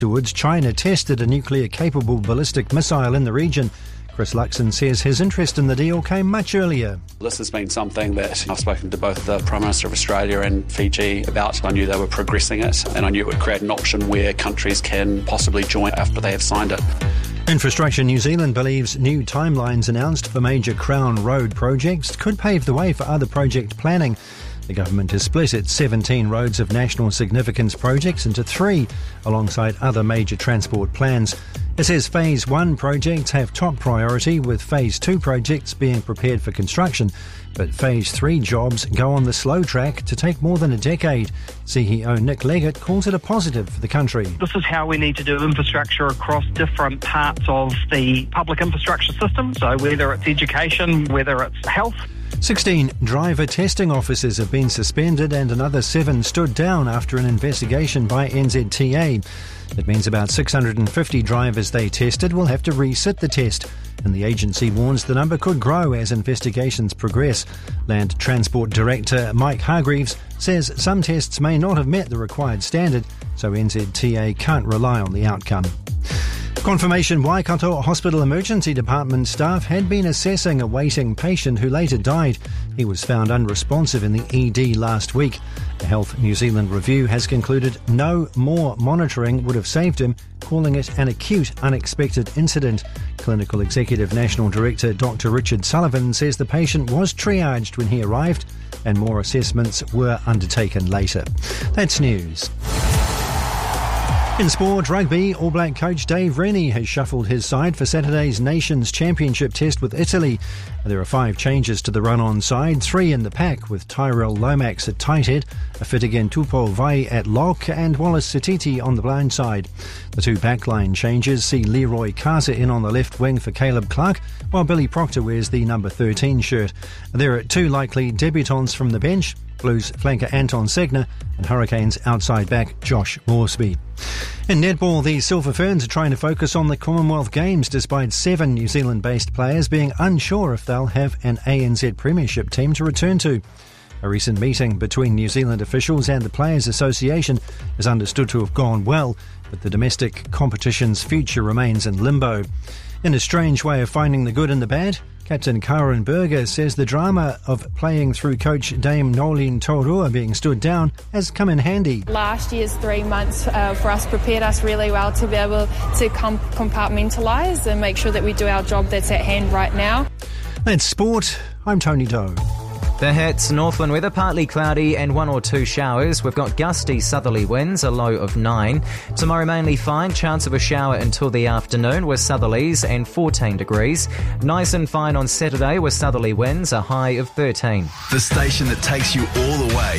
Afterwards, China tested a nuclear-capable ballistic missile in the region. Chris Luxon says his interest in the deal came much earlier. This has been something that I've spoken to both the Prime Minister of Australia and Fiji about. I knew they were progressing it, and I knew it would create an option where countries can possibly join after they have signed it. Infrastructure New Zealand believes new timelines announced for major Crown Road projects could pave the way for other project planning. The government has split its 17 roads of national significance projects into 3, alongside other major transport plans. It says Phase 1 projects have top priority, with Phase 2 projects being prepared for construction. But Phase 3 jobs go on the slow track to take more than a decade. CEO Nick Leggett calls it a positive for the country. This is how we need to do infrastructure across different parts of the public infrastructure system. So whether it's education, whether it's health. 16 driver testing officers have been suspended and another 7 stood down after an investigation by NZTA. It means about 650 drivers they tested will have to resit the test, and the agency warns the number could grow as investigations progress. Land Transport Director Mike Hargreaves says some tests may not have met the required standard, so NZTA can't rely on the outcome. Confirmation Waikato Hospital Emergency Department staff had been assessing a waiting patient who later died. He was found unresponsive in the ED last week. The Health New Zealand review has concluded no more monitoring would have saved him, calling it an acute, unexpected incident. Clinical Executive National Director Dr. Richard Sullivan says the patient was triaged when he arrived and more assessments were undertaken later. That's news. In sport, rugby, All Black coach Dave Rennie has shuffled his side for Saturday's Nations Championship test with Italy. There are 5 changes to the run-on side, 3 in the pack, with Tyrell Lomax at tight head, Fitigan Tupou at lock and Wallace Sititi on the blind side. The 2 backline changes see Leroy Kasa in on the left wing for Caleb Clark, while Billy Proctor wears the number 13 shirt. There are 2 likely debutants from the bench, Blues flanker Anton Segner and Hurricanes outside back Josh Moresby. In netball, the Silver Ferns are trying to focus on the Commonwealth Games despite 7 New Zealand-based players being unsure if they'll have an ANZ Premiership team to return to. A recent meeting between New Zealand officials and the Players Association is understood to have gone well, but the domestic competition's future remains in limbo. In a strange way of finding the good and the bad, Captain Karen Berger says the drama of playing through coach Dame Nolene Taurua being stood down has come in handy. Last year's 3 months for us prepared us really well to be able to compartmentalise and make sure that we do our job that's at hand right now. That's sport. I'm Tony Doe. The hits, Northland weather, partly cloudy and 1 or 2 showers. We've got gusty southerly winds, a low of 9. Tomorrow mainly fine, chance of a shower until the afternoon with southerlies and 14 degrees. Nice and fine on Saturday with southerly winds, a high of 13. The station that takes you all the way.